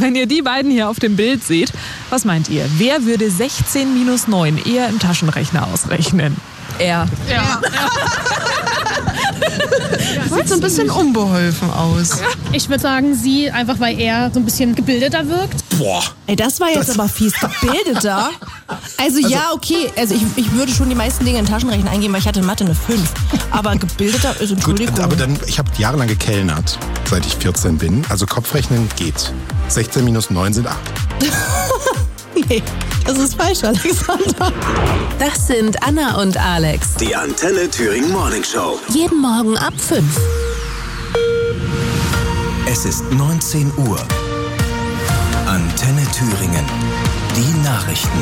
Wenn ihr die beiden hier auf dem Bild seht, was meint ihr? Wer würde 16 minus 9 eher im Taschenrechner ausrechnen? Er. Ja. Sieht so ein bisschen unbeholfen aus. Ich würde sagen, sie, einfach weil er so ein bisschen gebildeter wirkt. Boah. Ey, das war jetzt aber fies. Gebildeter? Also ja, okay. Also ich würde schon die meisten Dinge in den Taschenrechner eingeben, weil ich hatte in Mathe eine 5. Aber gebildeter ist, Entschuldigung. Gut, aber dann, ich habe jahrelang gekellnert, seit ich 14 bin. Also Kopfrechnen geht. 16 minus 9 sind 8. Nee, das ist falsch, Alexander. Das sind Anna und Alex. Die Antenne Thüringen Morning Show. Jeden Morgen ab 5. Es ist 19 Uhr. Antenne Thüringen. Die Nachrichten.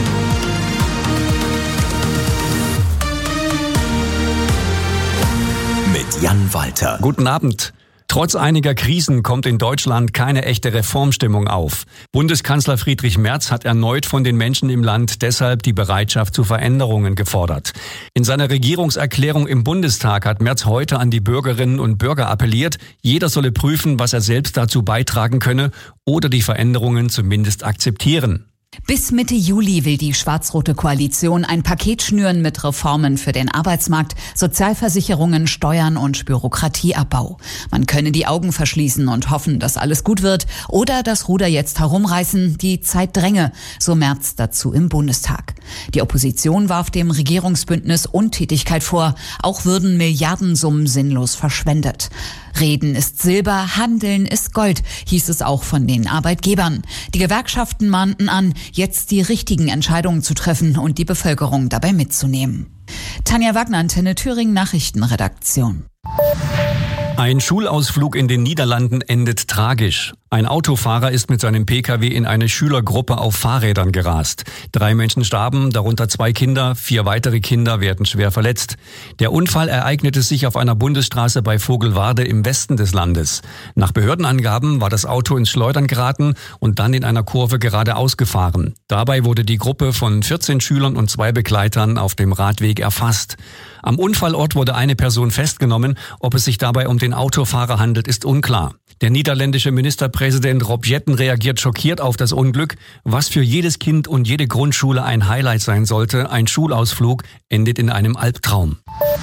Mit Jan Walter. Guten Abend. Trotz einiger Krisen kommt in Deutschland keine echte Reformstimmung auf. Bundeskanzler Friedrich Merz hat erneut von den Menschen im Land deshalb die Bereitschaft zu Veränderungen gefordert. In seiner Regierungserklärung im Bundestag hat Merz heute an die Bürgerinnen und Bürger appelliert, jeder solle prüfen, was er selbst dazu beitragen könne oder die Veränderungen zumindest akzeptieren. Bis Mitte Juli will die schwarz-rote Koalition ein Paket schnüren mit Reformen für den Arbeitsmarkt, Sozialversicherungen, Steuern und Bürokratieabbau. Man könne die Augen verschließen und hoffen, dass alles gut wird oder das Ruder jetzt herumreißen, die Zeit dränge, so Merz dazu im Bundestag. Die Opposition warf dem Regierungsbündnis Untätigkeit vor, auch würden Milliardensummen sinnlos verschwendet. Reden ist Silber, Handeln ist Gold, hieß es auch von den Arbeitgebern. Die Gewerkschaften mahnten an, jetzt die richtigen Entscheidungen zu treffen und die Bevölkerung dabei mitzunehmen. Tanja Wagner, Antenne Thüringen Nachrichtenredaktion. Ein Schulausflug in den Niederlanden endet tragisch. Ein Autofahrer ist mit seinem Pkw in eine Schülergruppe auf Fahrrädern gerast. 3 Menschen starben, darunter 2 Kinder, 4 weitere Kinder werden schwer verletzt. Der Unfall ereignete sich auf einer Bundesstraße bei Vogelwarde im Westen des Landes. Nach Behördenangaben war das Auto ins Schleudern geraten und dann in einer Kurve geradeaus gefahren. Dabei wurde die Gruppe von 14 Schülern und 2 Begleitern auf dem Radweg erfasst. Am Unfallort wurde eine Person festgenommen. Ob es sich dabei um den Autofahrer handelt, ist unklar. Der niederländische Ministerpräsident Rob Jetten reagiert schockiert auf das Unglück. Was für jedes Kind und jede Grundschule ein Highlight sein sollte, ein Schulausflug, endet in einem Albtraum.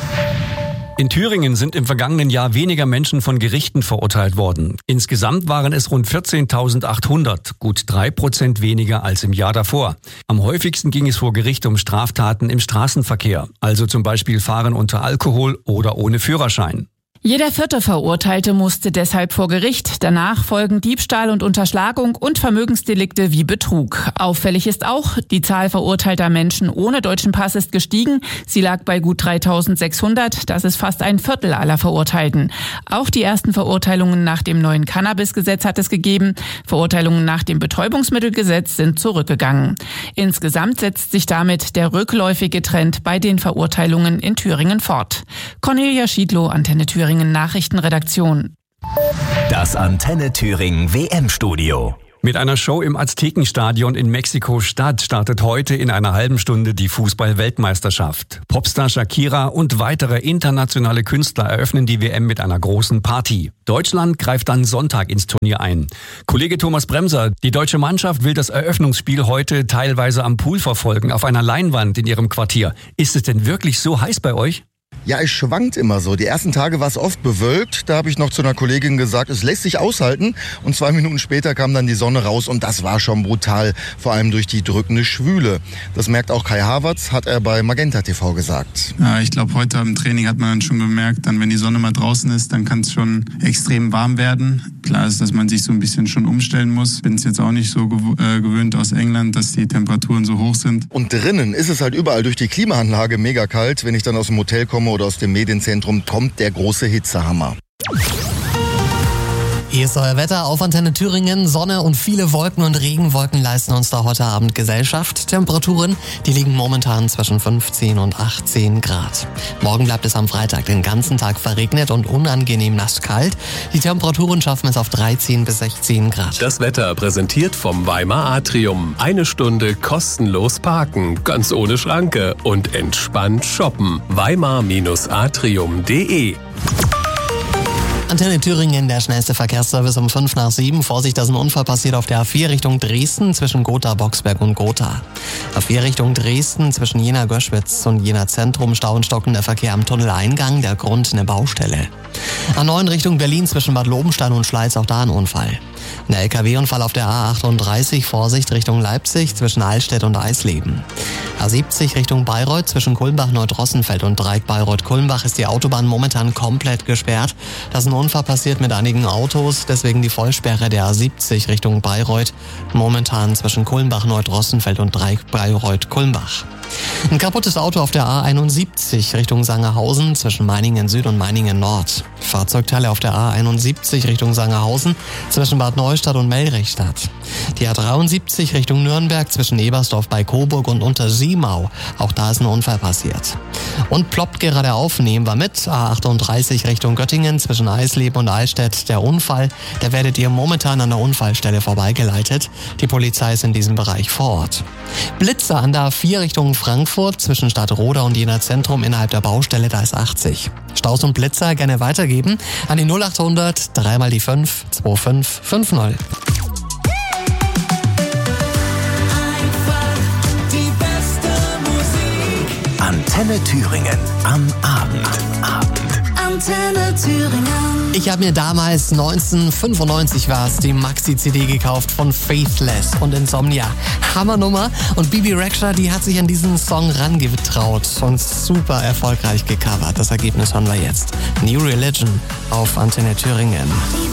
In Thüringen sind im vergangenen Jahr weniger Menschen von Gerichten verurteilt worden. Insgesamt waren es rund 14.800, gut 3% weniger als im Jahr davor. Am häufigsten ging es vor Gericht um Straftaten im Straßenverkehr, also zum Beispiel Fahren unter Alkohol oder ohne Führerschein. Jeder 4. Verurteilte musste deshalb vor Gericht. Danach folgen Diebstahl und Unterschlagung und Vermögensdelikte wie Betrug. Auffällig ist auch, die Zahl verurteilter Menschen ohne deutschen Pass ist gestiegen. Sie lag bei gut 3.600. Das ist fast ein Viertel aller Verurteilten. Auch die ersten Verurteilungen nach dem neuen Cannabis-Gesetz hat es gegeben. Verurteilungen nach dem Betäubungsmittelgesetz sind zurückgegangen. Insgesamt setzt sich damit der rückläufige Trend bei den Verurteilungen in Thüringen fort. Cornelia Schiedlow, Antenne Thüringen Nachrichtenredaktion. Das Antenne Thüringen WM-Studio. Mit einer Show im Aztekenstadion in Mexiko-Stadt startet heute in einer halben Stunde die Fußball-Weltmeisterschaft. Popstar Shakira und weitere internationale Künstler eröffnen die WM mit einer großen Party. Deutschland greift dann Sonntag ins Turnier ein. Kollege Thomas Bremser, die deutsche Mannschaft will das Eröffnungsspiel heute teilweise am Pool verfolgen, auf einer Leinwand in ihrem Quartier. Ist es denn wirklich so heiß bei euch? Ja, es schwankt immer so. Die ersten Tage war es oft bewölkt. Da habe ich noch zu einer Kollegin gesagt, es lässt sich aushalten. Und 2 Minuten später kam dann die Sonne raus und das war schon brutal. Vor allem durch die drückende Schwüle. Das merkt auch Kai Havertz, hat er bei Magenta TV gesagt. Ja, ich glaube, heute im Training hat man dann schon gemerkt, dann wenn die Sonne mal draußen ist, dann kann es schon extrem warm werden. Klar ist, dass man sich so ein bisschen schon umstellen muss. Bin es jetzt auch nicht so gewöhnt aus England, dass die Temperaturen so hoch sind. Und drinnen ist es halt überall durch die Klimaanlage mega kalt. Wenn ich dann aus dem Hotel komme oder aus dem Medienzentrum, kommt der große Hitzehammer. Hier ist euer Wetter auf Antenne Thüringen. Sonne und viele Wolken und Regenwolken leisten uns da heute Abend Gesellschaft. Temperaturen, die liegen momentan zwischen 15 und 18 Grad. Morgen bleibt es am Freitag den ganzen Tag verregnet und unangenehm nass kalt. Die Temperaturen schaffen es auf 13 bis 16 Grad. Das Wetter präsentiert vom Weimar Atrium. 1 Stunde kostenlos parken, ganz ohne Schranke und entspannt shoppen. Weimar-atrium.de Antenne Thüringen, der schnellste Verkehrsservice um 5 nach 7. Vorsicht, da ist ein Unfall passiert auf der A4 Richtung Dresden zwischen Gotha, Boxberg und Gotha. A4 Richtung Dresden zwischen Jena-Göschwitz und Jena-Zentrum, Stau und stockender Verkehr am Tunneleingang, der Grund eine Baustelle. A9 Richtung Berlin zwischen Bad Lobenstein und Schleiz, auch da ein Unfall. Ein LKW-Unfall auf der A38, Vorsicht Richtung Leipzig zwischen Eilstädt und Eisleben. A70 Richtung Bayreuth zwischen Kulmbach-Neudrossenfeld und Dreieck Bayreuth-Kulmbach ist die Autobahn momentan komplett gesperrt. Da ist ein Unfall passiert mit einigen Autos, deswegen die Vollsperre der A70 Richtung Bayreuth, momentan zwischen Kulmbach-Neudrossenfeld und Dreieck Bayreuth-Kulmbach. Ein kaputtes Auto auf der A71 Richtung Sangerhausen zwischen Meiningen Süd und Meiningen Nord. Fahrzeugteile auf der A71 Richtung Sangerhausen zwischen Bad Neustadt und Melrichstadt. Die A73 Richtung Nürnberg zwischen Ebersdorf bei Coburg und Untersiemau. Auch da ist ein Unfall passiert. Und ploppt gerade auf, nehmen wir mit. A38 Richtung Göttingen zwischen Eisleben und Eichstätt. Der Unfall, da werdet ihr momentan an der Unfallstelle vorbeigeleitet. Die Polizei ist in diesem Bereich vor Ort. Blitzer an der A4 Richtung Frankfurt zwischen Stadtroda und Jena-Zentrum innerhalb der Baustelle, da ist 80. Staus und Blitzer gerne weitergeben an die 0800 3 mal die 5 2550. Antenne Thüringen am Abend. Antenne Thüringen. Ich habe mir damals 1995 die Maxi-CD gekauft von Faithless und Insomnia. Hammernummer. Und Bibi Rexha, die hat sich an diesen Song rangetraut und super erfolgreich gecovert. Das Ergebnis hören wir jetzt. New Religion auf Antenne Thüringen.